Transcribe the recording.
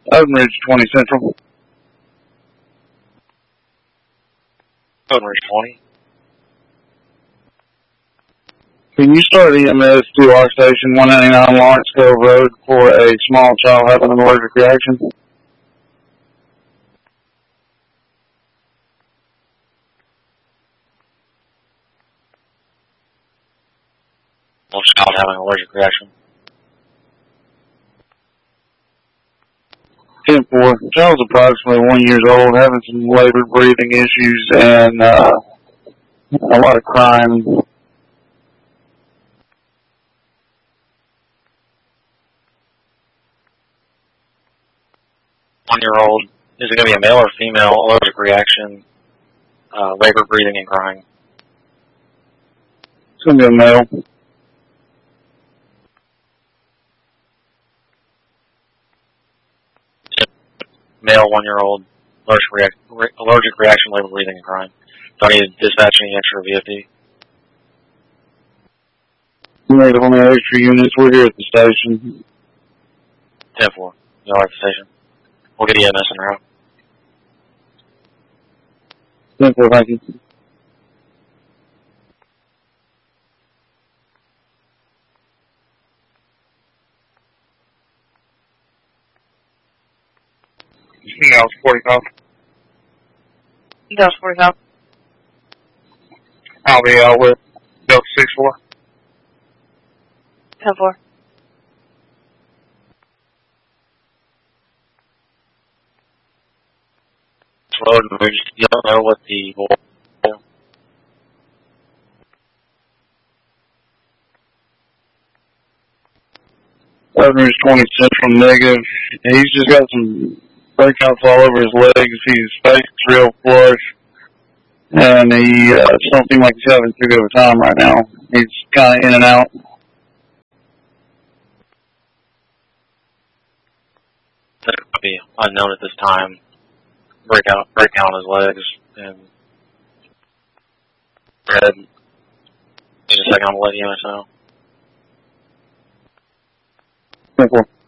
Oden Ridge 20 Central. Oden Ridge 20. Can you start EMS to our station 199 Lawrence Cove Road for a small child having an allergic reaction? Small child having an allergic reaction. 10-4. Child's approximately 1 year old, having some labored breathing issues and a lot of crying. 1 year old. Is it going to be a male or female allergic reaction, labored breathing and crying? It's going to be a male. Male, 1 year old, allergic reaction, labored breathing and crying. Do I need to dispatch any extra VFD? Negative on the extra units. We're here at the station. 10-4. Y'all at the station. We'll get EMS en route. 10-4, thank you. Dallas 45. Dallas 45. I'll be out with Delta 64. 10-4. Road emergency. You don't know what the Oden Ridge 20 Central negative. He's just got some breakouts all over his legs. His face is real flush. And he don't seem like he's having too good of a time right now. He's kind of in and out. that could be unknown at this time. Breakdown on his legs and red. Just a second, I'm gonna let EMS know. 10-4.